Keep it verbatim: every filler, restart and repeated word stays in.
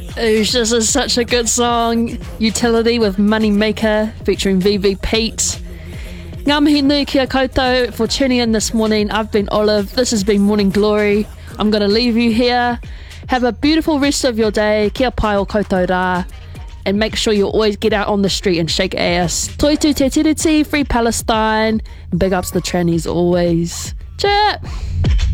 Oosh, this is such a good song. Utility with Moneymaker featuring V V Pete. Ngā mihi nui kia koutou for tuning in this morning. I've been Olive. This has been Morning Glory. I'm going to leave you here. Have a beautiful rest of your day. Kia pai o koutou rā. And make sure you always get out on the street and shake ass. Toi tu te tiriti, free Palestine. Big ups the trannies always. Chat!